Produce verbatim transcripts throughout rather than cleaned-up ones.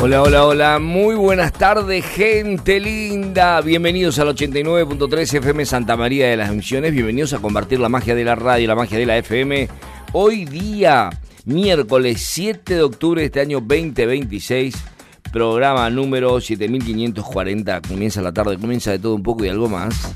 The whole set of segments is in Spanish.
Hola, hola, hola, muy buenas tardes, gente linda. Bienvenidos al ochenta y nueve punto tres F M Santa María de las Misiones. Bienvenidos a compartir la magia de la radio, la magia de la F M. Hoy día, miércoles siete de octubre de este año veinte veintiséis, programa número siete mil quinientos cuarenta. Comienza la tarde, comienza de todo un poco y algo más.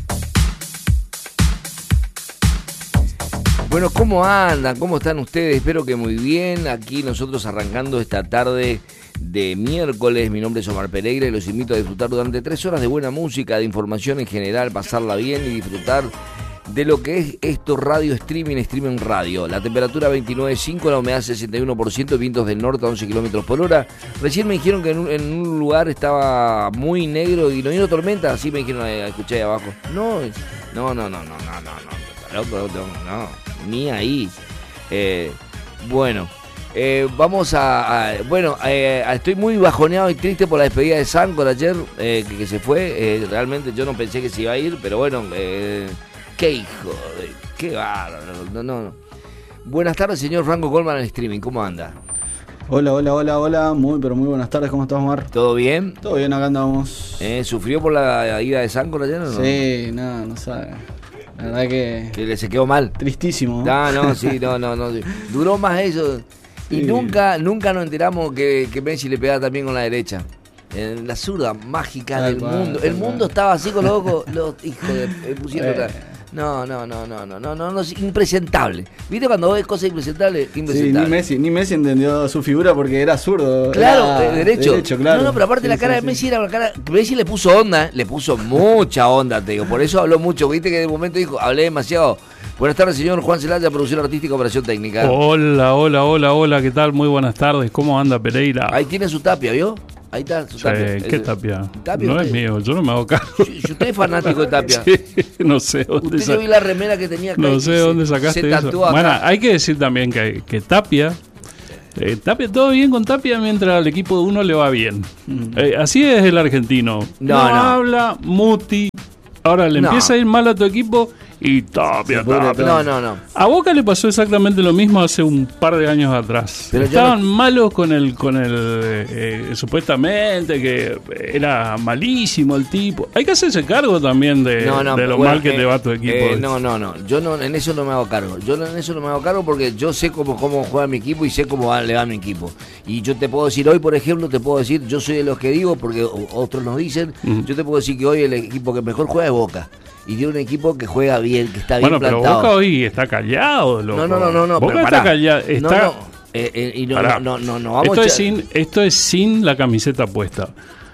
Bueno, ¿cómo andan? ¿Cómo están ustedes? Espero que muy bien. Aquí nosotros arrancando esta tarde de miércoles. Mi nombre es Omar Pereira y los invito a disfrutar durante tres horas de buena música, de información en general, pasarla bien y disfrutar de lo que es esto, radio streaming, streaming radio. La temperatura veintinueve punto cinco, la humedad sesenta y uno por ciento, vientos del norte a once kilómetros por hora. Recién me dijeron que en un, en un lugar estaba muy negro y no vino tormenta, así me dijeron, eh, escuché ahí abajo. No, no, no, no, no, no, no, no, no, no, no, ni ahí. Eh, bueno, eh, vamos a, a bueno, eh, estoy muy bajoneado y triste por la despedida de Sancor ayer, eh, que, que se fue. Eh, realmente yo no pensé que se iba a ir, pero bueno, eh, qué hijo de, qué bárbaro. No, no, no. Buenas tardes, señor Franco Colman en streaming, ¿cómo anda? Hola, hola, hola, hola, muy pero muy buenas tardes, ¿cómo estás, Omar? ¿Todo bien? Todo bien, acá andamos. Eh, ¿Sufrió por la ida de Sancor ayer o no? Sí, no, no sabe. La verdad que... Que le se quedó mal. Tristísimo. No, no, sí, no, no, no. Duró más eso. Y sí. nunca, nunca nos enteramos que, que Messi le pegaba también con la derecha. En la zurda mágica tal del cual, mundo. El mundo cual. Estaba así con los ojos, los hijos de pusieron eh. No, no, no, no, no, no, no, no, es impresentable. ¿Viste cuando ves cosas impresentables? Impresentable. Sí, ni Messi, ni Messi entendió su figura porque era zurdo. Claro, era derecho. derecho claro. No, no, pero aparte sí, la cara sí, de Messi sí. era una cara. Messi le puso onda, ¿eh? Le puso mucha onda, te digo. Por eso habló mucho. Viste que de momento dijo, hablé demasiado. Buenas tardes, señor Juan Celaya, producción artística, operación técnica. Hola, hola, hola, hola, ¿qué tal? Muy buenas tardes. ¿Cómo anda, Pereira? Ahí tiene su tapia, ¿vio? Ahí está su tapia. Sí, ¿qué tapia? ¿Tapia no usted? Es mío, yo no me hago cargo. Si, si usted es fanático de Tapia. Sí, no sé dónde Usted yo vi la remera que tenía acá. No sé dónde sacaste se eso. Acá. Bueno, hay que decir también que, que Tapia, eh, Tapia, todo bien con Tapia mientras al equipo de uno le va bien. Mm. Eh, así es el argentino. No, no, no. habla, muti. Ahora le no. empieza a ir mal a tu equipo y Tapia, Tapia. No, no, no. A Boca le pasó exactamente lo mismo hace un par de años atrás. Pero estaban no... malos con el, con el eh, supuestamente que era malísimo el tipo. Hay que hacerse cargo también de, no, no, de lo bueno, mal que eh, te va tu equipo. Eh, no, no, no. Yo no, en eso no me hago cargo. Yo en eso no me hago cargo porque yo sé cómo, cómo juega mi equipo y sé cómo va, le va a mi equipo. Y yo te puedo decir hoy, por ejemplo, te puedo decir, yo soy de los que digo, porque otros nos dicen, uh-huh. yo te puedo decir que hoy el equipo que mejor juega es Boca. Y tiene un equipo que juega bien, que está bien bueno, plantado. Bueno, pero Boca hoy está callado, loco. No, no, no, no, no Boca pero está callado. Está... No, no, eh, eh, y no, no, no, no, no vamos esto, a... es sin, esto es sin la camiseta puesta.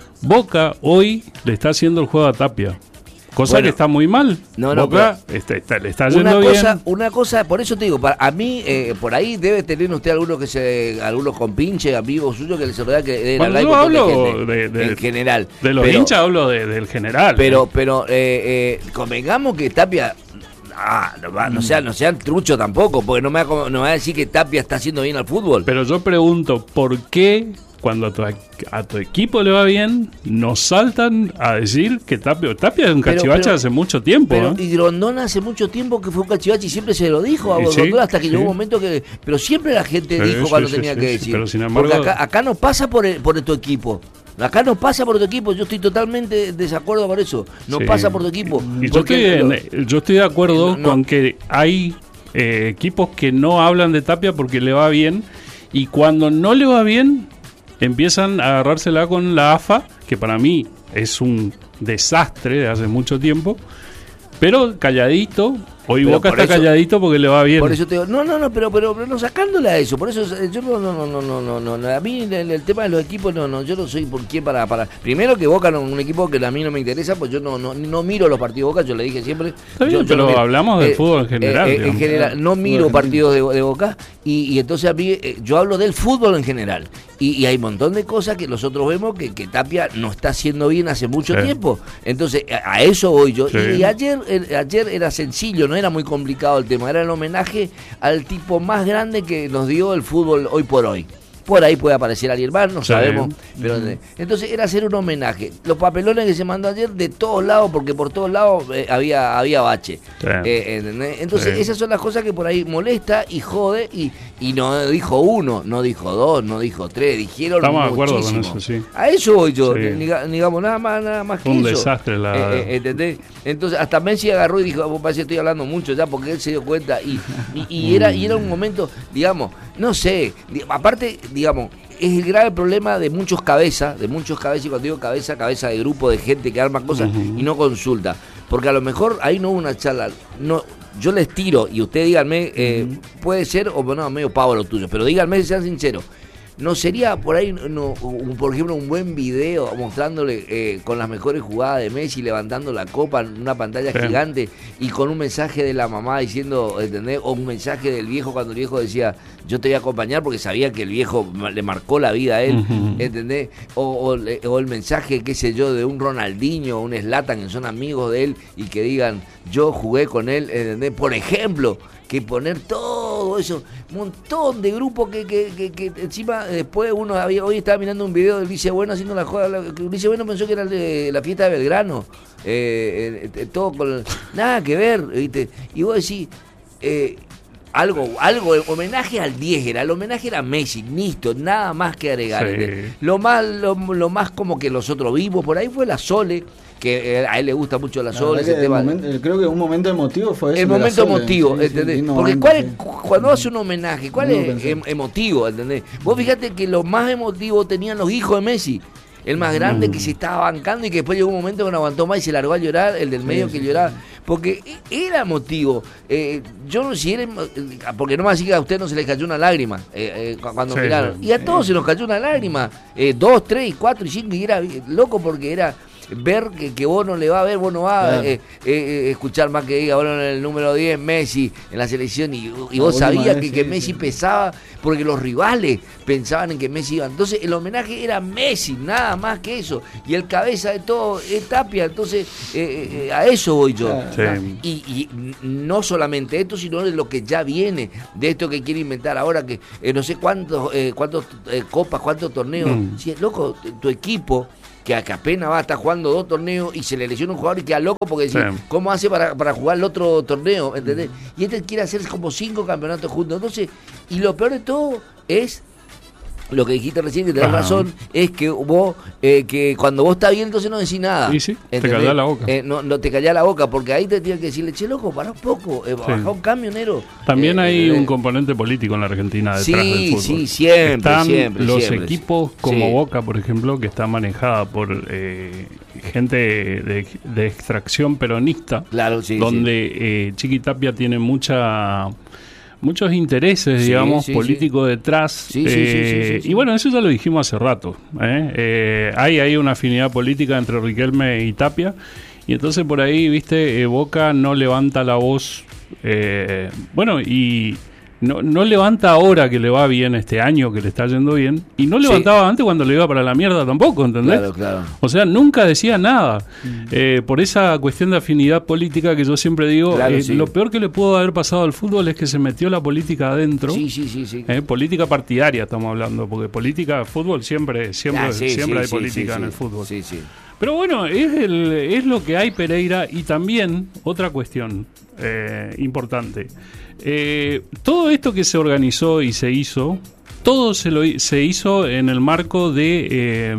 Boca hoy le está haciendo el juego a Tapia. Cosa bueno, que está muy mal. No, no, Boca está, está, le está yendo una cosa, bien. Una cosa, por eso te digo, para, a mí, eh, por ahí debe tener usted algunos que se, algunos compinches, amigos suyos que les verdad que bueno, yo hablo de, de, en general. De los pero, hinchas hablo de, del general. Pero, ¿eh? pero eh, eh, convengamos que Tapia, ah, no, va, no sea, no sean trucho tampoco, porque no me, va, no me va a decir que Tapia está haciendo bien al fútbol. Pero yo pregunto, ¿por qué? Cuando a tu, a tu equipo le va bien, nos saltan a decir que Tapia, Tapia es un cachivache hace mucho tiempo. Pero, ¿eh? Y Grondona hace mucho tiempo que fue un cachivache y siempre se lo dijo a Grondona, sí, hasta que sí. llegó un momento que... Pero siempre la gente sí, dijo sí, cuando sí, tenía sí, que sí, decir. Pero sin embargo, porque acá, acá no pasa por, el, por tu equipo. Acá no pasa por tu equipo, yo estoy totalmente en desacuerdo con eso. No sí. pasa por tu equipo. Y yo estoy, en, yo estoy de acuerdo no, con que hay eh, equipos que no hablan de Tapia porque le va bien y cuando no le va bien... empiezan a agarrársela con la A F A, que para mí es un desastre de hace mucho tiempo, pero calladito. Hoy pero Boca está eso, calladito porque le va bien. Por eso te digo, no, no, no, pero, pero, pero no sacándola a eso. Por eso yo no, no, no, no, no, no, no. A mí el, el tema de los equipos, no, no, yo no soy por quién para, para. Primero que Boca no un equipo que a mí no me interesa, pues yo no, no, no miro los partidos de Boca, yo le dije siempre. Está bien, yo, pero yo no hablamos eh, del fútbol en general. Eh, eh, en general, no miro partidos de, de Boca y, y entonces a mí eh, yo hablo del fútbol en general. Y, y hay un montón de cosas que nosotros vemos que, que Tapia no está haciendo bien hace mucho sí. tiempo. Entonces, a, a eso voy yo. Sí. Y, y ayer, el, ayer era sencillo, no era muy complicado el tema, era el homenaje al tipo más grande que nos dio el fútbol hoy por hoy. por ahí puede aparecer alguien más, no sí. sabemos, pero uh-huh. entonces era hacer un homenaje. Los papelones que se mandó ayer de todos lados, porque por todos lados eh, había había bache. Sí. Eh, entonces sí. esas son las cosas que por ahí molesta y jode, y, y no dijo uno, no dijo dos, no dijo tres, dijeron Estamos muchísimo. de acuerdo con eso, sí. A eso voy yo, sí. digamos, nada más, nada más que un eso. Un desastre la... Eh, eh, ¿entendés? Entonces hasta Messi agarró y dijo, parece que estoy hablando mucho ya, porque él se dio cuenta, y, y, y, era, y era un momento, digamos, no sé, aparte, digamos, es el grave problema de muchos cabezas, de muchos cabezas, y cuando digo cabeza, cabeza de grupo de gente que arma cosas uh-huh. y no consulta, porque a lo mejor ahí no hubo una charla, no, yo les tiro, y ustedes díganme, eh, uh-huh. puede ser, o no, medio pavo lo tuyo, pero díganme, sean sinceros, ¿no sería por ahí, no, un, por ejemplo, un buen video mostrándole eh, con las mejores jugadas de Messi, levantando la copa en una pantalla sí. gigante, y con un mensaje de la mamá diciendo, ¿entendés? O un mensaje del viejo cuando el viejo decía, yo te voy a acompañar, porque sabía que el viejo le marcó la vida a él, uh-huh. ¿entendés? O, o, o el mensaje, qué sé yo, de un Ronaldinho, un Zlatan, que son amigos de él, y que digan, yo jugué con él, ¿entendés? Por ejemplo, que poner todo eso, un montón de grupos que, que, que, que encima después uno había, hoy estaba mirando un video del Vice Bueno haciendo la joda, el Vice Bueno pensó que era de la fiesta de Belgrano, eh, eh, todo con nada que ver, ¿viste? Y vos decís, eh, algo, algo, el homenaje al diez era, el homenaje era Messi, listo, nada más que agregar. Sí. Lo más, lo, lo más como que los otros vivos por ahí fue la Sole, que a él le gusta mucho la Sole. Ese tema. Momento, creo que un momento emotivo fue eso. El momento emotivo, sí, ¿entendés? Sí, porque momento, cuál es, sí. cuando hace un homenaje, ¿cuál no es em, emotivo, ¿entendés? Vos fíjate que lo más emotivo tenían los hijos de Messi. El más grande mm. que se estaba bancando y que después llegó un momento que no aguantó más y se largó a llorar, el del medio sí, que sí, lloraba, porque era emotivo. Eh, yo no si era, porque no me decía que a usted no se le cayó una lágrima eh, eh, cuando sí, miraron. Sí, y a todos sí. se nos cayó una lágrima, eh, dos, tres, cuatro y cinco, y era loco porque era ver que, que vos no le va a ver, vos no vas claro. a eh, eh, escuchar más que diga, bueno, en el número diez Messi en la selección, y, y vos sabías que, que Messi sí. pesaba, porque los rivales pensaban en que Messi iba. Entonces el homenaje era Messi, nada más que eso, y el cabeza de todo es Tapia. Entonces eh, eh, a eso voy yo. Sí. y, y no solamente esto, sino de lo que ya viene, de esto que quiere inventar ahora, que eh, no sé cuántos eh, cuántos eh, copas, cuántos torneos. Mm. Si es loco, tu equipo que apenas va a estar jugando dos torneos y se le lesiona un jugador y queda loco porque dice, sí. ¿cómo hace para, para jugar el otro torneo? ¿Entendés? Y este quiere hacer como cinco campeonatos juntos. Entonces, y lo peor de todo es lo que dijiste recién, que tenés Ajá. razón, es que vos, eh, que cuando vos estás bien, entonces no decís nada. Sí, sí, ¿entendés? Te callás la boca. Eh, no, no te callás la boca, porque ahí te tienes que decirle, che, loco, pará un poco, eh, baja sí. un cambio, Nero. También eh, hay eh, un componente político en la Argentina detrás sí, del fútbol. Sí, siempre, Están siempre. los siempre. equipos como sí. Boca, por ejemplo, que está manejada por eh, gente de, de extracción peronista, claro, sí, donde sí. Eh, Chiqui Tapia tiene mucha... muchos intereses, sí, digamos, sí, políticos sí. detrás. Sí, eh, sí, sí, sí, sí, y bueno, eso ya lo dijimos hace rato. ¿eh? Eh, hay ahí una afinidad política entre Riquelme y Tapia. Y entonces por ahí, viste, eh, Boca no levanta la voz. Eh, bueno, y no, no levanta ahora que le va bien este año, que le está yendo bien. Y no levantaba sí. antes cuando le iba para la mierda tampoco, ¿entendés? Claro, claro. O sea, nunca decía nada. Mm. Eh, por esa cuestión de afinidad política que yo siempre digo, claro, eh, sí. lo peor que le pudo haber pasado al fútbol es que se metió la política adentro. Sí, sí, sí. sí. Eh, política partidaria estamos hablando, porque política, fútbol siempre, siempre, ah, sí, siempre sí, hay sí, política sí, en el fútbol. Sí, sí. Pero bueno, es, el, es lo que hay, Pereira. Y también otra cuestión eh, importante. Eh, todo esto que se organizó y se hizo, todo se, lo, se hizo en el marco de eh,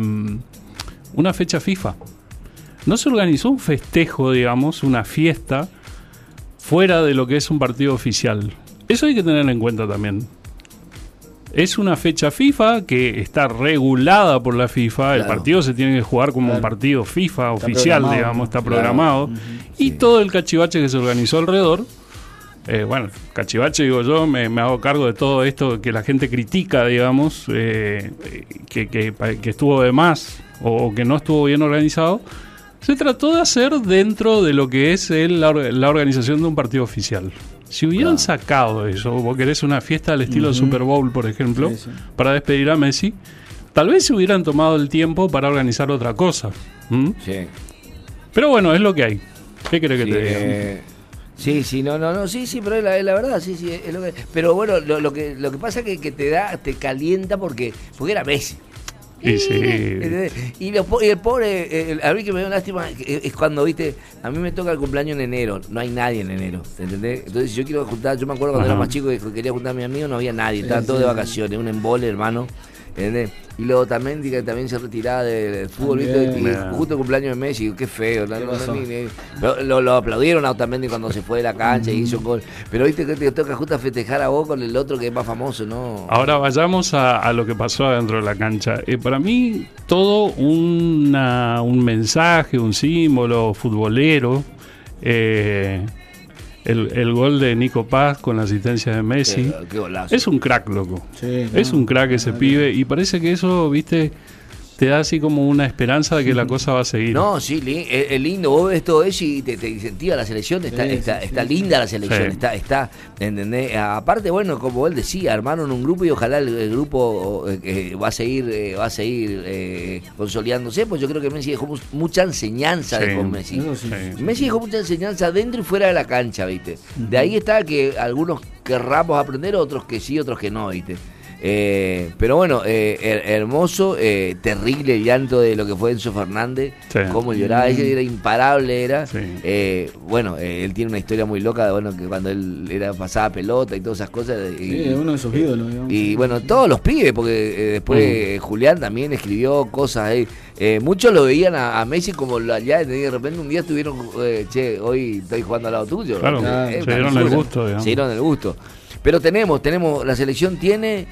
una fecha FIFA. No se organizó un festejo, digamos, una fiesta fuera de lo que es un partido oficial. Eso hay que tener en cuenta también. Es una fecha FIFA que está regulada por la FIFA. Claro. El partido se tiene que jugar como claro. un partido FIFA está oficial, digamos, está programado. Claro. Uh-huh. Y sí. todo el cachivache que se organizó alrededor. Eh, bueno, cachivache, digo yo, me, me hago cargo de todo esto que la gente critica, digamos, eh, que, que, que estuvo de más o que no estuvo bien organizado. Se trató de hacer dentro de lo que es el, la, la organización de un partido oficial. Si hubieran claro. sacado eso, vos querés una fiesta al estilo uh-huh. Super Bowl, por ejemplo, sí, sí. para despedir a Messi, tal vez se hubieran tomado el tiempo para organizar otra cosa. ¿Mm? Sí. Pero bueno, es lo que hay. ¿Qué querés que sí, te diga? Eh... Sí, sí, no, no, no, sí, sí, pero es la, es la verdad, sí, sí, es lo que, pero bueno, lo, lo que lo que pasa es que, que te da, te calienta porque, porque era Messi. Y sí. Y, lo, y el pobre, el, a mí que me dio lástima es cuando, viste, a mí me toca el cumpleaños en enero, no hay nadie en enero, ¿entendés? Entonces si yo quiero juntar, yo me acuerdo cuando Ajá. era más chico que quería juntar a mi amigo, no había nadie, estaban sí, todos sí, de vacaciones, un embole, hermano, ¿entendés? Y luego también, que también se retiraba del, del fútbol, ¿viste? Y justo el cumpleaños de Messi, qué feo. ¿Qué no, no, ni, ni, lo, lo, lo aplaudieron a Otamendi cuando se fue de la cancha mm. y hizo gol. Pero viste que te toca justo festejar a vos con el otro que es más famoso, ¿no? Ahora vayamos a, a lo que pasó adentro de la cancha. Eh, para mí, todo una, un mensaje, un símbolo futbolero. Eh, El, el gol de Nico Paz con la asistencia de Messi. Qué, qué golazo. Es un crack, loco. Sí, es no, un crack ese no, pibe. Y parece que eso, viste, te da así como una esperanza de que la cosa va a seguir. No, sí, es, es lindo. Vos ves todo eso y te, te incentiva la selección. Está, sí, está, sí, está sí. linda la selección. Sí. Está, está, ¿entendés? Aparte, bueno, como él decía, armaron un grupo y ojalá el, el grupo eh, va a seguir eh, va a seguir eh, consolidándose. Pues yo creo que Messi dejó mucha enseñanza sí. de con Messi. No, sí. Sí. Messi dejó mucha enseñanza dentro y fuera de la cancha, ¿viste? Uh-huh. De ahí está que algunos querramos aprender, otros que sí, otros que no, ¿viste? Eh, pero bueno, eh, her- hermoso, eh, terrible el llanto de lo que fue Enzo Fernández, sí. cómo lloraba, ella era imparable, era. Sí. Eh, bueno, eh, él tiene una historia muy loca de bueno que cuando él era pasaba pelota y todas esas cosas. Y, sí, uno de sus ídolos, digamos. Y bueno, todos los pibes, porque eh, después uh-huh. Julián también escribió cosas ahí. Eh, muchos lo veían a, a Messi como allá y de repente un día estuvieron, eh, che, hoy estoy jugando al lado tuyo. Claro, ¿no? eh, se dieron el gusto, digamos. Se dieron el gusto. Pero tenemos, tenemos, la selección tiene,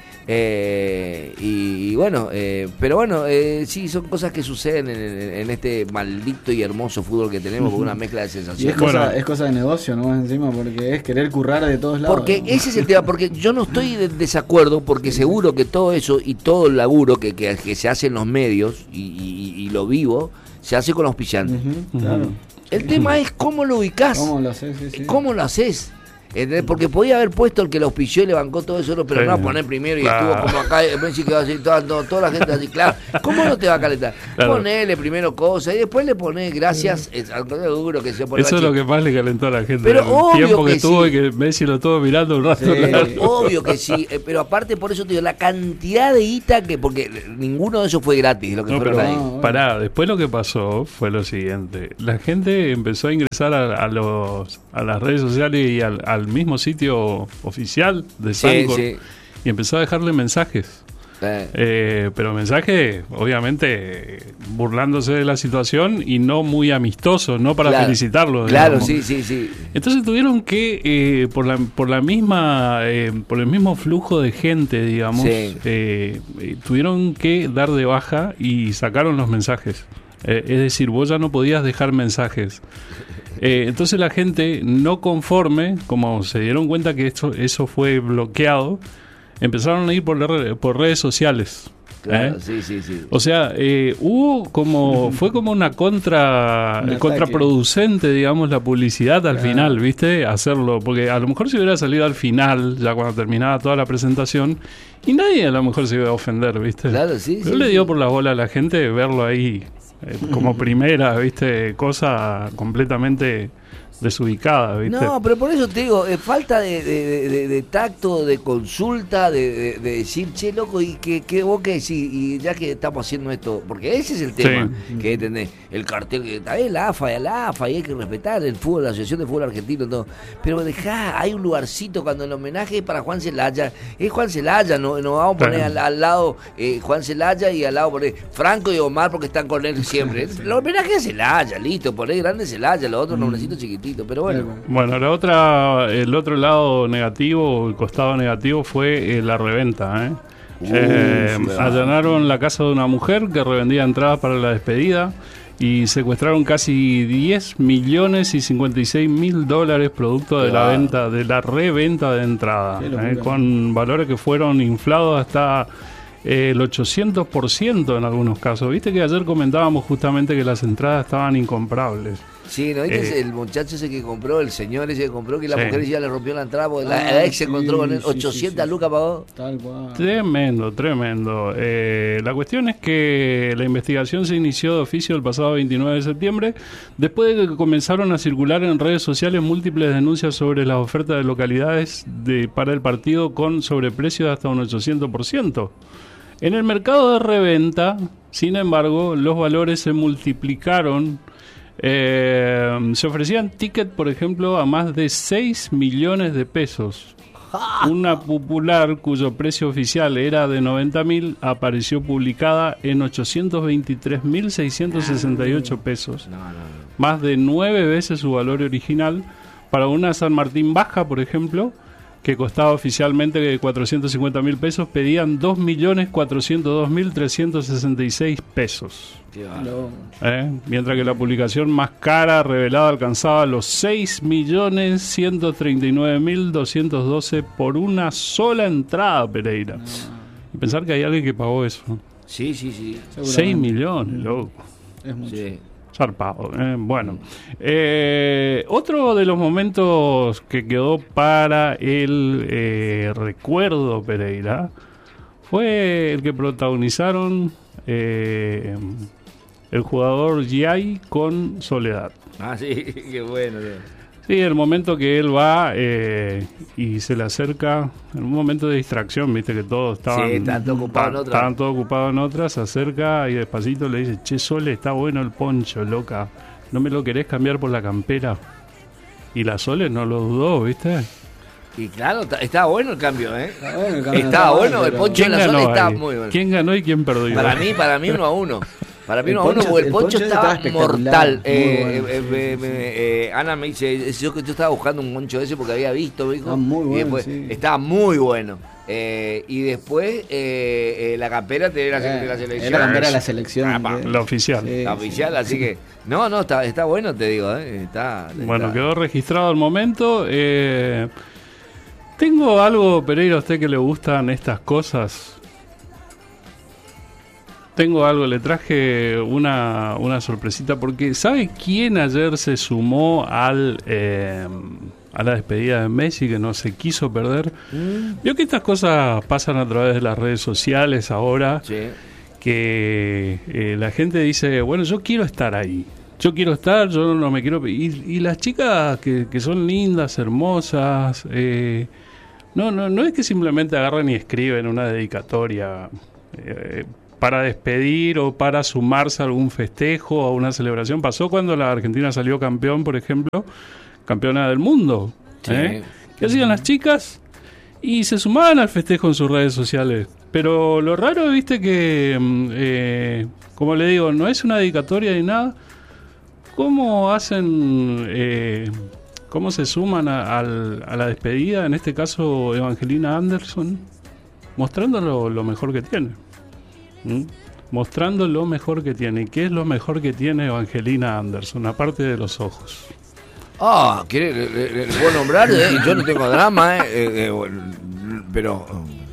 eh, y, y bueno, eh, pero bueno, eh, sí, son cosas que suceden en, en este maldito y hermoso fútbol que tenemos, con una mezcla de sensaciones. Y es cosa, bueno. es cosa de negocio, ¿no? Encima, porque es querer currar de todos lados. Porque ¿no? ese es el tema, porque yo no estoy de desacuerdo, porque seguro que todo eso y todo el laburo que, que, que se hace en los medios, y, y, y lo vivo, se hace con los auspiciantes. Uh-huh, claro. El tema es cómo lo ubicás. ¿Cómo lo haces? Sí, sí. ¿Cómo lo haces? Porque podía haber puesto el que lo auspició y le bancó todo eso, pero sí, no poner primero y claro. estuvo como acá, Messi que va así, toda, toda, toda la gente así, claro. ¿Cómo no te va a calentar? Claro. Ponele primero cosas y después le pones gracias, es algo duro que se pone. Eso es lo que más le calentó a la gente. Pero el obvio tiempo que, que tuvo sí. y que Messi lo estuvo mirando un rato. Sí, obvio que sí, pero aparte por eso te digo, la cantidad de guita que, porque ninguno de esos fue gratis, lo que no, fueron pero, ahí. No, pará, después lo que pasó fue lo siguiente. La gente empezó a ingresar a, a los a las redes sociales y al, al mismo sitio oficial de Sancor sí, sí. y empezó a dejarle mensajes. Eh. Eh, pero mensajes, obviamente, burlándose de la situación y no muy amistosos, no para claro, felicitarlo. Claro, digamos. sí, sí, sí. Entonces tuvieron que, eh, por la por la misma, eh, por el mismo flujo de gente, digamos, sí. eh, tuvieron que dar de baja y sacaron los mensajes. Eh, es decir, vos ya no podías dejar mensajes. Eh, entonces la gente no conforme, como se dieron cuenta que esto, eso fue bloqueado, empezaron a ir por, la, por redes sociales. Claro, ¿eh? sí, sí, sí. O sea, eh, hubo como, fue como una contra, un contraproducente, digamos, la publicidad al claro. final, ¿viste? Hacerlo, porque a lo mejor se hubiera salido al final, ya cuando terminaba toda la presentación, y nadie a lo mejor se iba a ofender, ¿viste? Claro, sí, Pero sí. le dio por la bola a la gente verlo ahí. Eh, como primera, ¿viste? Cosa completamente desubicada, ¿viste? No, pero por eso te digo, eh, falta de, de, de, de tacto, de consulta, de, de, de decir, che, loco, y que, que vos qué decís, y ya que estamos haciendo esto, porque ese es el tema, sí. que tenés, el cartel, que está bien, la A F A, la A F A, y hay que respetar el fútbol, la Asociación de Fútbol Argentino, todo, pero dejá, hay un lugarcito cuando el homenaje es para Juan Celaya, es Juan Celaya, no, no vamos a poner sí. al, al lado eh, Juan Celaya y al lado poner Franco y Omar porque están con él siempre, el homenaje es Celaya, listo, poner grande Celaya, los otros mm. nombrecitos chiquititos. Pero bueno. Bueno, la otra, el otro lado negativo, el costado negativo fue eh, la reventa. ¿eh? Uh, eh, allanaron la casa de una mujer que revendía entradas para la despedida y secuestraron casi diez millones y cincuenta y seis mil dólares producto de la venta, de la reventa de entrada, eh, con valores que fueron inflados hasta eh, el ochocientos por ciento en algunos casos. Viste que ayer comentábamos justamente que las entradas estaban incomprables. Sí, ¿no viste Eh, el muchacho ese que compró, el señor ese que compró, que la sí. mujer ya le rompió la entrada, porque la, Ah, la ex se sí, encontró con él, sí, ochocientas sí, sí. lucas pagó. Tal cual. Tremendo, tremendo. Eh, la cuestión es que la investigación se inició de oficio el pasado veintinueve de septiembre, después de que comenzaron a circular en redes sociales múltiples denuncias sobre las ofertas de localidades de, para el partido con sobreprecios de hasta un ochocientos por ciento. En el mercado de reventa, sin embargo, los valores se multiplicaron. Eh, se ofrecían tickets, por ejemplo, a más de seis millones de pesos. Una popular cuyo precio oficial era de noventa mil apareció publicada en ochocientos veintitrés mil seiscientos sesenta y ocho pesos. No, no, no. Más de nueve veces su valor original. Para una San Martín baja, por ejemplo, que costaba oficialmente cuatrocientos cincuenta mil pesos, pedían dos millones cuatrocientos dos mil trescientos sesenta y seis pesos. Qué va. Lo- ¿eh? Mientras que la publicación más cara revelada alcanzaba los seis millones ciento treinta y nueve mil doscientos doce por una sola entrada, Pereira. Y pensar que hay alguien que pagó eso. Sí, sí, sí. seguramente. seis millones, loco. Es mucho. Sí. Zarpado. eh. Bueno, eh, otro de los momentos que quedó para el eh, recuerdo, Pereira, fue el que protagonizaron eh, el jugador Giai con Soledad. Ah, sí, qué bueno. Sí, el momento que él va eh, y se le acerca, en un momento de distracción, viste que todos estaban, Sí, estaban todos ocupados en ta- otra. estaban todos ocupados en otra, se acerca y despacito le dice, che, Sole, está bueno el poncho, loca, ¿no me lo querés cambiar por la campera? Y la Sole no lo dudó, viste. Y claro, está- estaba bueno el cambio, ¿eh? Está bueno, el cambio Estaba está bueno, el pero- poncho ¿Quién de la Sole ganó estaba ahí? muy bueno. ¿Quién ganó y quién perdió? Para mí, para mí uno a uno. Para mí El uno a uno, poncho- porque el el poncho poncho estaba estaba espectacular, mortal. muy Eh, bueno, eh, sí, eh, sí, eh, eh, Ana me dice, yo, yo estaba buscando un poncho ese porque había visto, me dijo, Está muy y bueno, después, sí. estaba muy bueno. Eh, y después eh, eh, la campera de la, de la Eh, selección. Era cambiar a la selección. Ah, pa, eh. La oficial. Sí, La sí. oficial, así que... No, no, está, está bueno, te digo, ¿eh? Está, Bueno, está- quedó registrado el momento. Eh, tengo algo, Pereira, a usted que le gustan estas cosas. Tengo algo, le traje una, una sorpresita porque ¿sabe quién ayer se sumó al eh, a la despedida de Messi que no se quiso perder? Mm, Vio que estas cosas pasan a través de las redes sociales ahora, sí. que eh, la gente dice, bueno, yo quiero estar ahí, yo quiero estar, yo no me quiero... Y, y las chicas que, que son lindas, hermosas, eh, no, no, no es que simplemente agarran y escriben una dedicatoria eh, para despedir o para sumarse a algún festejo o a una celebración. Pasó cuando la Argentina salió campeón, por ejemplo, campeona del mundo. Sí. ¿eh? ¿Qué hacían las chicas? Y se sumaban al festejo en sus redes sociales. Pero lo raro, viste, que, mm, eh, como le digo, no es una dedicatoria ni nada. ¿Cómo hacen, eh, cómo se suman a, al- a la despedida? En este caso, Evangelina Anderson, mostrando lo, lo mejor que tiene. ¿Mm? Mostrando lo mejor que tiene. ¿Y qué es lo mejor que tiene Evangelina Anderson? Aparte de los ojos. Ah, ¿quiere, le, le- le puedo nombrar? ¿eh? Yo no tengo drama, ¿eh? Eh, eh, bueno, pero...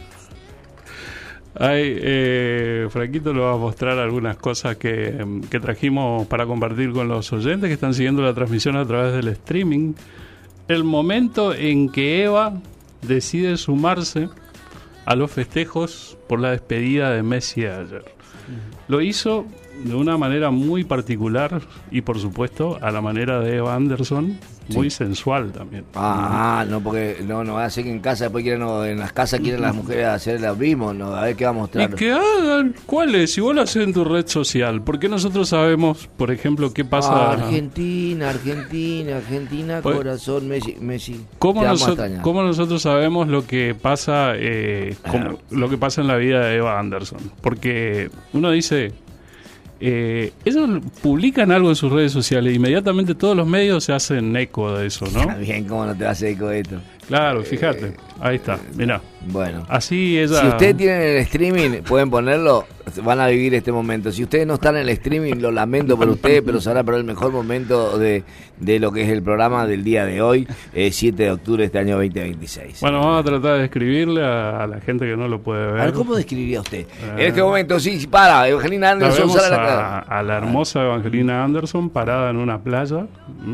Ay, eh, Franquito le va a mostrar algunas cosas que, em, que trajimos para compartir con los oyentes que están siguiendo la transmisión a través del streaming. El momento en que Eva decide sumarse a los festejos por la despedida de Messi ayer. Lo hizo de una manera muy particular y, por supuesto, a la manera de Eva Anderson, muy sensual también. Ah, no, porque no, no va a ser que en casa después quieren, no, en las casas quieren las mujeres hacer lo mismo, no, a ver qué va a Y mostrar. que hagan, ¿cuál es? Si vos lo haces en tu red social, ¿por qué nosotros sabemos, por ejemplo, qué Ah, pasa? Argentina, Argentina, Argentina, Pues- corazón, Messi, Messi. ¿Cómo, Te vamos a noso- extrañar. cómo nosotros sabemos lo que pasa eh, como- lo que pasa en la vida de Eva Anderson? Porque uno dice, eh, ellos publican algo en sus redes sociales, inmediatamente todos los medios se hacen eco de eso, Está ¿no? bien, ¿cómo no te vas a hacer eco de esto? Claro, fíjate, eh, ahí está, mirá. Bueno, así ella... Si ustedes tienen el streaming, pueden ponerlo, van a vivir este momento. Si ustedes no están en el streaming, lo lamento por ustedes, pero será para el mejor momento de, de lo que es el programa del día de hoy, eh, siete de octubre de este año veinte veintiséis. Bueno, vamos a tratar de escribirle a, a la gente que no lo puede ver. A ver, ¿cómo describiría usted? Eh, en este momento, sí, para, Evangelina Anderson. Sale a, la... a la hermosa Evangelina Anderson parada en una playa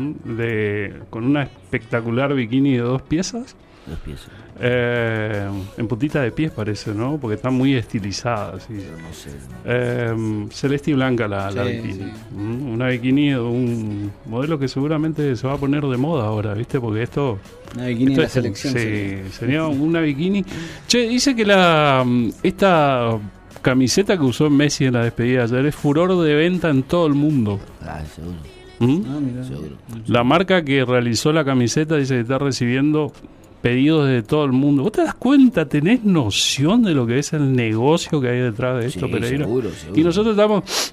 de, con una espectacular bikini de dos piezas. Dos piezas. Eh, en puntita de pies parece, ¿no? Porque está muy estilizada. Así. No sé. Eh, celeste y blanca la, sí, la bikini. Sí. Mm, una bikini de un modelo que seguramente se va a poner de moda ahora, ¿viste? Porque esto... Una bikini esto de la selección. Sí, sería, sería una bikini. Che, dice que la esta camiseta que usó Messi en la despedida ayer es furor de venta en todo el mundo. Ah, seguro. ¿Mm? Ah, mira. Seguro. La marca que realizó la camiseta dice que está recibiendo pedidos de todo el mundo. ¿Vos te das cuenta? ¿Tenés noción de lo que es el negocio que hay detrás de esto, sí, Pereira? Seguro, seguro. Y nosotros estamos...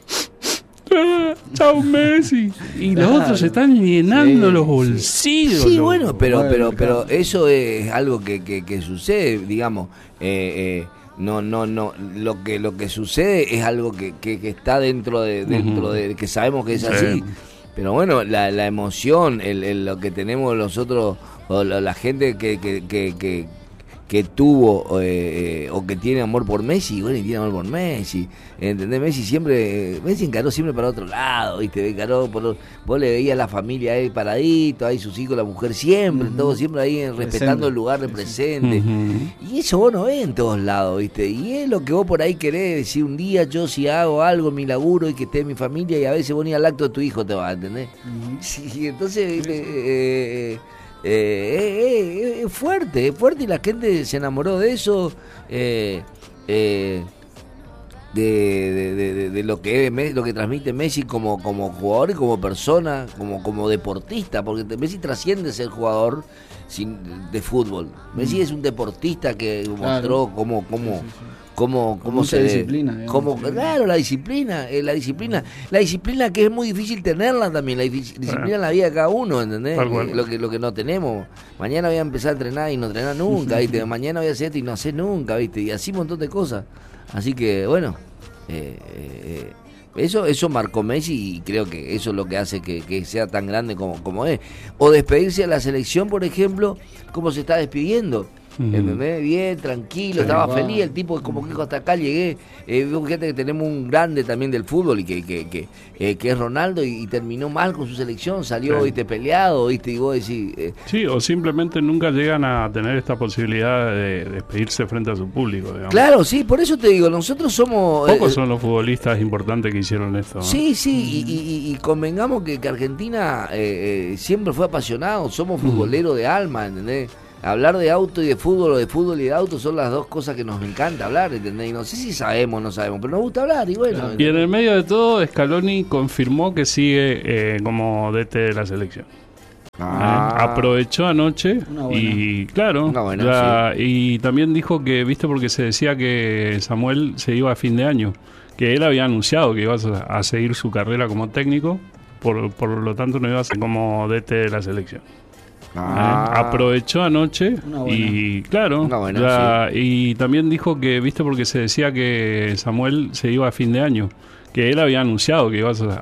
¡Ah, chao Messi! Y los otros se están llenando sí, los bolsillos. Sí, los... bueno, pero bueno, pero pero eso es algo que, que, que sucede, digamos. Eh, eh, no, no, no. Lo que lo que sucede es algo que, que, que está dentro de dentro uh-huh. de que sabemos que es así. Sí. Pero bueno, la, la emoción, el, el, lo que tenemos nosotros, o la, la gente que, que, que, que, que tuvo eh, o que tiene amor por Messi, bueno, y tiene amor por Messi, ¿entendés? Messi siempre, Messi encaró siempre para otro lado, ¿viste? Encaró por, vos le veías la familia ahí paradito, ahí sus hijos, la mujer siempre, uh-huh. todo siempre ahí respetando presente. El lugar de presente. Uh-huh. Y eso vos no ves en todos lados, ¿viste? Y es lo que vos por ahí querés, decir un día yo si hago algo en mi laburo y que esté en mi familia y a veces vos ni al acto de tu hijo te vas, ¿entendés? Uh-huh. Sí, entonces, ¿viste? Eh, Eh, eh, eh, es fuerte, es fuerte y la gente se enamoró de eso, eh, eh, de, de, de, de, de lo que es, lo que transmite Messi como, como jugador y como persona, como, como deportista, porque Messi trasciende ser jugador sin, de fútbol. Messi mm. es un deportista que claro. mostró cómo, cómo, sí, sí, sí. cómo, cómo se disciplina, cómo, claro, la disciplina, eh, la disciplina, la disciplina que es muy difícil tenerla también, la disciplina bueno. en la vida de cada uno, ¿entendés? Eh, lo que lo que no tenemos. Mañana voy a empezar a entrenar y no entrenar nunca, ¿viste? Mañana voy a hacer esto y no hacer nunca, ¿viste? Y así un montón de cosas. Así que, bueno, eh, eh, eso eso marcó Messi y creo que eso es lo que hace que, que sea tan grande como, como es. O despedirse de la selección, por ejemplo, como se está despidiendo. Mm. El bebé bien, tranquilo, sí, estaba wow. feliz, el tipo como que dijo hasta acá llegué. Eh, fíjate que tenemos un grande también del fútbol y que que, que, eh, que es Ronaldo y, y terminó mal con su selección, salió sí. ¿viste? Peleado, ¿viste? Y vos decís, eh, sí, o simplemente nunca llegan a tener esta posibilidad de despedirse frente a su público, digamos. Claro, sí, por eso te digo, nosotros somos... Pocos eh, son los futbolistas importantes que hicieron esto, ¿no? Sí, sí, mm. y, y, y convengamos que, que Argentina eh, eh, siempre fue apasionado, somos futboleros mm. de alma, ¿entendés? Hablar de auto y de fútbol, o de fútbol y de auto son las dos cosas que nos encanta hablar, ¿entendés? Y no sé si sabemos o no sabemos, pero nos gusta hablar y bueno. Y en el medio de todo, Scaloni confirmó que sigue eh, como D T de la selección. Ah. Eh, aprovechó anoche y claro, buena, la, sí. y también dijo que, viste, porque se decía que Samuel se iba a fin de año, que él había anunciado que iba a, a seguir su carrera como técnico, por, por lo tanto no iba a ser como D T de la selección. Ah. Eh, aprovechó anoche y claro buena, la, sí. y también dijo que, viste, porque se decía que Samuel se iba a fin de año, que él había anunciado que iba